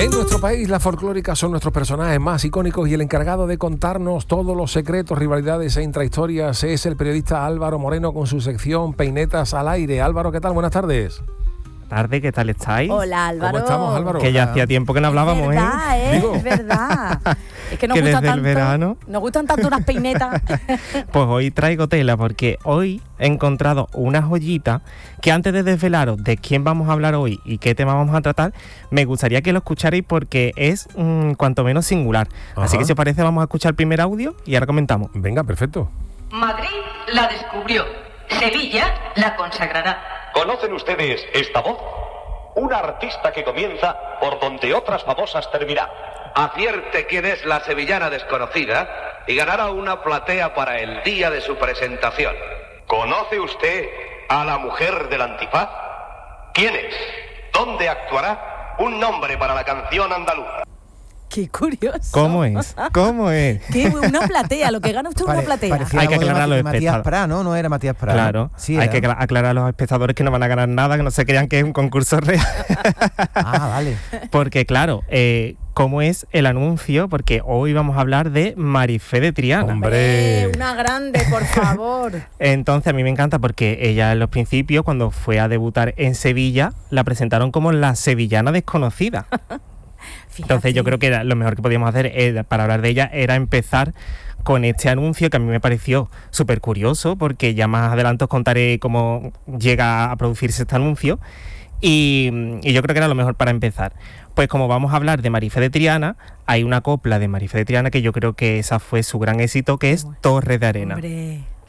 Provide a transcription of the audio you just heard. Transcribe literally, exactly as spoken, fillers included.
En nuestro país, las folclóricas son nuestros personajes más icónicos y el encargado de contarnos todos los secretos, rivalidades e intrahistorias es el periodista Álvaro Moreno con su sección Peinetas al Aire. Álvaro, ¿qué tal? Buenas tardes. Tarde, ¿qué tal estáis? Hola, Álvaro. ¿Cómo estamos, Álvaro? Que ya hacía tiempo que no hablábamos, es verdad, ¿eh? ¿eh? Digo. Es verdad. Es que nos Que gusta desde el tanto, verano. nos gustan tanto unas peinetas. Pues hoy traigo tela porque hoy he encontrado una joyita que antes de desvelaros de quién vamos a hablar hoy y qué tema vamos a tratar, me gustaría que lo escucharais porque es mmm, cuanto menos singular. Ajá. Así que si os parece vamos a escuchar el primer audio y ahora comentamos. Venga, perfecto. Madrid la descubrió. Sevilla la consagrará. ¿Conocen ustedes esta voz? Una artista que comienza por donde otras famosas terminarán. Acierte quién es la sevillana desconocida y ganará una platea para el día de su presentación. ¿Conoce usted a la mujer del antifaz? ¿Quién es? ¿Dónde actuará? Un nombre para la canción andaluza. Qué curioso. ¿Cómo es? ¿Cómo es? Qué una platea, lo que gana usted es una Pare- platea. parecía Hay que algo de aclarar a los Mati- Matías espectadores. Prá, ¿no? No era Matías Prá. Claro, Sí, hay era. que acla- aclarar a los espectadores que no van a ganar nada, que no se crean que es un concurso real. Ah, vale. Porque claro, eh, ¿cómo es el anuncio? Porque hoy vamos a hablar de Marifé de Triana. Hombre. Eh, una grande, por favor. Entonces a mí me encanta porque ella en los principios, cuando fue a debutar en Sevilla, la presentaron como la sevillana desconocida. Fíjate. Entonces yo creo que era lo mejor que podíamos hacer eh, para hablar de ella era empezar con este anuncio que a mí me pareció súper curioso, porque ya más adelante os contaré cómo llega a producirse este anuncio. Y, y yo creo que era lo mejor para empezar. Pues como vamos a hablar de Marifé de Triana, hay una copla de Marifé de Triana que yo creo que esa fue su gran éxito, que es Torre de Arena. Hombre.